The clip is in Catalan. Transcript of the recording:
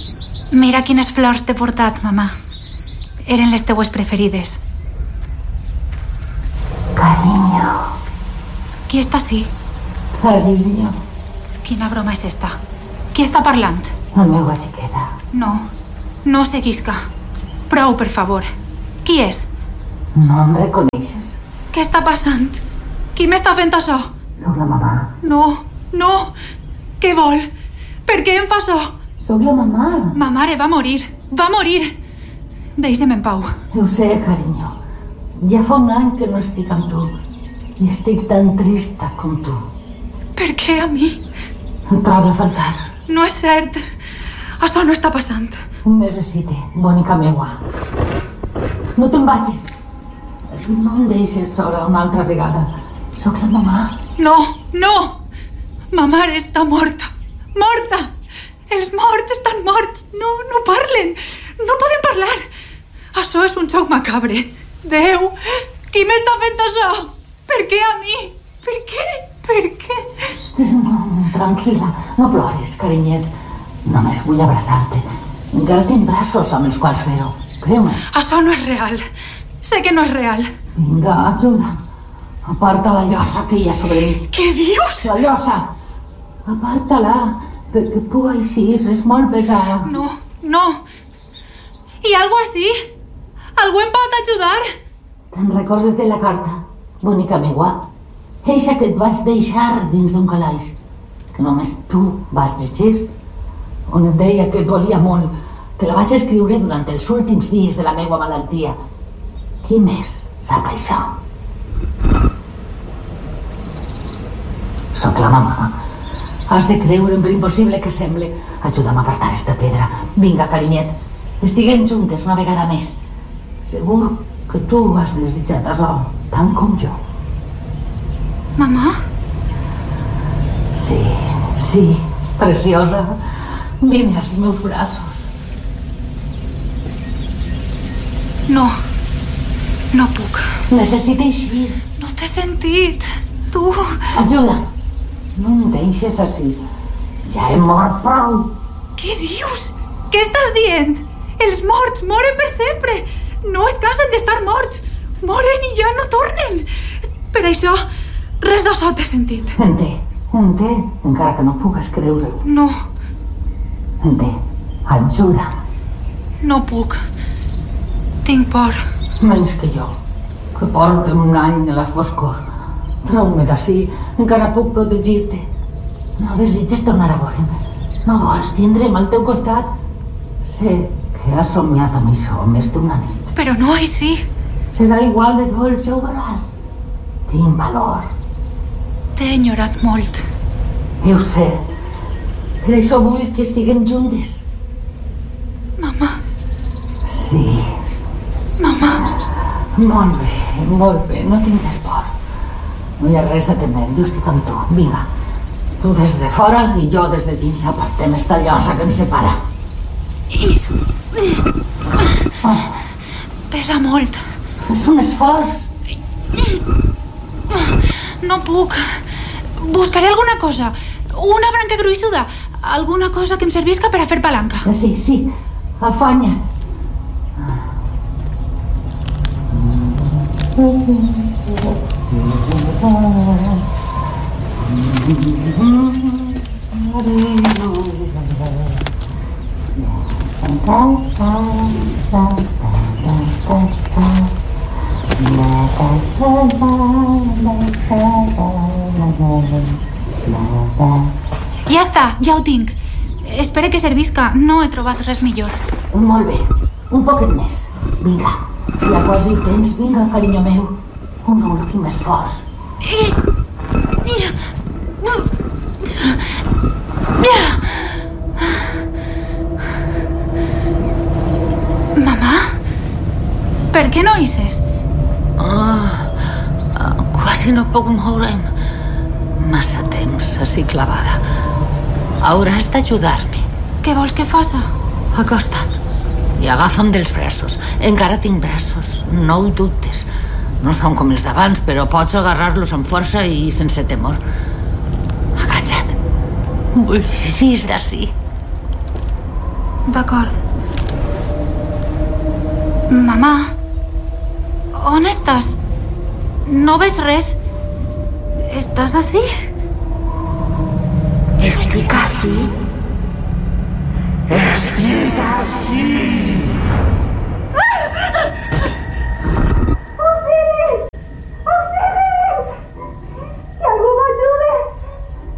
Mira quines flors t'he portat, mamà. Eren les teues preferides. Carinyo. Qui està ací? Carinyo. Quina broma és esta? Qui està parlant? La meva xiqueta. No seguisca. Prou, per favor. Qui és? No em reconeixes? Què està passant? Qui m'està fent això? Soc la mamà. No. Què vol? Per què em fa això? Soc la mamà. Ma mare va morir. Deixa'm en pau. Ho sé, carinyo. Ja fa un any que no estic amb tu. I estic tan trista com tu. Per què a mi? Em trobo a faltar. No és cert. Això no està passant. Em necessite, bonica meua. No te'n vagis. No em deixes sola una altra vegada. Soc la mamà. No. Ma mare està morta. Els morts estan morts. No parlen. No poden parlar. Això és un joc macabre. Déu, qui m'està fent això? Per què a mi? Per què? No, tranquil·la. No plores, carinyet. Només vull abraçar-te. Encara tinc braços amb els quals fer-ho. Creu-me. Això no és real. Sé que no és real. Vinga, ajuda'm. Aparta la llosa que hi ha sobre mi. Què dius? La llosa. Aparta-la, perquè puc eixir. És molt pesada. No. Hi ha algú ací? Algú em pot ajudar? Te'n recordes de la carta, bonica meua? Eixa que et vaig deixar dins d'un calaix, que només tu vas llegir, on et deia que et volia molt, que la vaig escriure durant els últims dies de la meua malaltia. Qui més sap això? Soc la mamà. Has de creure'm, per impossible que sembli. Ajuda'm a apartar esta pedra. Vinga, carinyet. Estiguem juntes una vegada més. Segur que tu has desitjat això, tant com jo. Mamà? Sí, preciosa. Vine als meus braços. No puc. Necessito eixir. No t'he sentit. Tu... Ajuda'm. No em deixes així. Ja he mort prou. Què dius? Què estàs dient? Els morts moren per sempre. No es cansen d'estar morts. Moren i ja no tornen. Per això, res d'això t'he sentit. En té, encara que no pugues creure-ho. No. En té, ajuda'm. No puc. Tinc por. Menys que jo, que porto un any a la foscor. Trau-me d'ací, encara puc protegir-te. No desitges tornar a veure'm. No vols tindre'm al teu costat. Sé que has somiat amb això més d'una nit. Però no així. Serà igual de dolç, ja ho veuràs. Tinc valor. T'he enyorat molt. Ho sé. Per això vull que estiguem juntes. Mamà. Sí. Mamà. Molt bé, no tingues por. No hi ha res a temer, jo estic amb tu. Vinga. Tu des de fora i jo des de dins apartem esta llosa que ens separa. Pesa molt. Fes un esforç. No puc. Buscaré alguna cosa. Una branca gruixuda. Alguna cosa que em servisca per a fer palanca. Sí. Afanya't. Ja està, ja ho tinc. Espere que servisca. No he trobat res millor. Molt bé, un poquet més. Vinga, ja quasi ho tens. Vinga, carinyo meu. Un últim esforç. Mamà? Per què no hisses? Quasi no puc moure'm. Massa temps així clavada. Hauràs d'ajudar-me. Què vols que faça? Acosta't i agafa'm dels braços. Encara tinc braços, no ho dubtes. No són com els d'abans, però pots agarrar-los amb força i sense temor. Agacha't. Vull eixir d'ací. D'acord. Mamà, on estàs? No veig res. Estàs ací? Estic ací. Estic ací.